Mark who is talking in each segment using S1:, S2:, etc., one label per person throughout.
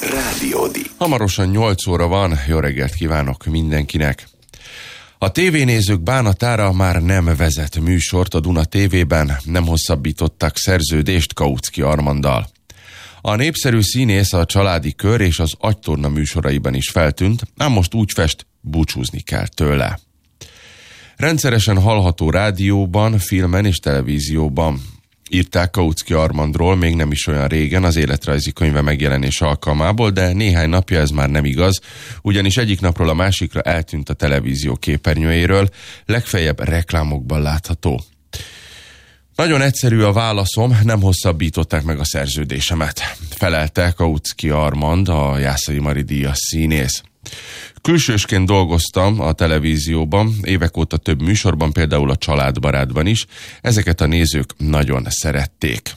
S1: Rádiódi.
S2: Hamarosan 8 óra van, jó reggelt kívánok mindenkinek. A tévénézők bánatára már nem vezet műsort a Duna TV-ben, nem hosszabbítottak szerződést Kautsky Armanddal. A népszerű színész a Családi Kör és az Agytorna műsoraiban is feltűnt, ám most úgy fest, búcsúzni kell tőle. Rendszeresen hallható rádióban, filmen és televízióban írták Kautsky Armandról még nem is olyan régen az életrajzi könyve megjelenés alkalmából, de néhány napja ez már nem igaz, ugyanis egyik napról a másikra eltűnt a televízió képernyőjéről, legfeljebb reklámokban látható. Nagyon egyszerű a válaszom, nem hosszabbították meg a szerződésemet, felelte Kautsky Armand, a Jászai Mari díjas színész. Külsősként dolgoztam a televízióban, évek óta több műsorban, például a Családbarátban is, ezeket a nézők nagyon szerették.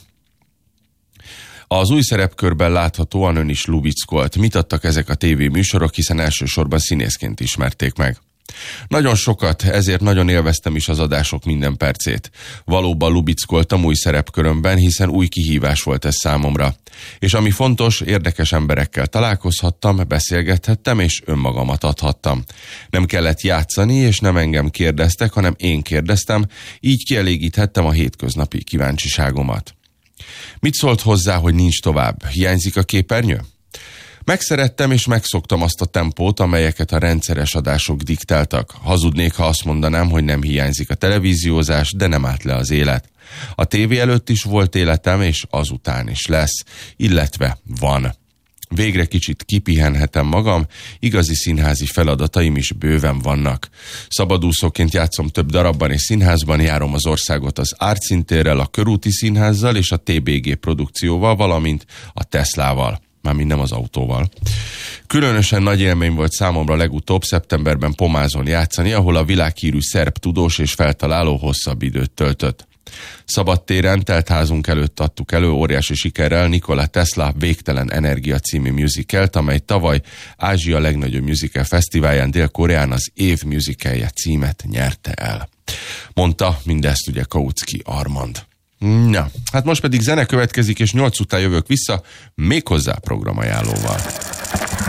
S2: Az új szerepkörben láthatóan ön is lubickolt. Mit adtak ezek a tévéműsorok, hiszen elsősorban színészként ismerték meg. Nagyon sokat, ezért nagyon élveztem is az adások minden percét. Valóban lubickoltam új szerepkörömben, hiszen új kihívás volt ez számomra. És ami fontos, érdekes emberekkel találkozhattam, beszélgethettem és önmagamat adhattam. Nem kellett játszani, és nem engem kérdeztek, hanem én kérdeztem, így kielégíthettem a hétköznapi kíváncsiságomat. Mit szólt hozzá, hogy nincs tovább? Hiányzik a képernyő? Megszerettem és megszoktam azt a tempót, amelyeket a rendszeres adások diktáltak. Hazudnék, ha azt mondanám, hogy nem hiányzik a televíziózás, de nem állt le az élet. A tévé előtt is volt életem, és azután is lesz, illetve van. Végre kicsit kipihenhetem magam, igazi színházi feladataim is bőven vannak. Szabadúszóként játszom több darabban és színházban, járom az országot az Art Szintérrel, a Körúti Színházzal és a TBG produkcióval, valamint a Teslával. Mármint nem az autóval. Különösen nagy élmény volt számomra legutóbb szeptemberben Pomázon játszani, ahol a világhírű szerb tudós és feltaláló hosszabb időt töltött. Szabadtéren, teltházunk előtt adtuk elő óriási sikerrel Nikola Tesla Végtelen Energia című musicalt, amely tavaly Ázsia legnagyobb musical fesztiválján Dél-Koreán az év musicalje címet nyerte el. Mondta mindezt ugye Kautsky Armand. Na, hát most pedig zene következik, és 8 után jövök vissza, méghozzá programajánlóval.